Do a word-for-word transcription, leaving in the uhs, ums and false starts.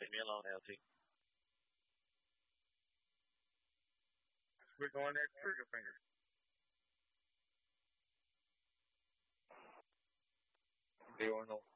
Leave me alone, L T. We're going at trigger finger. Zero no.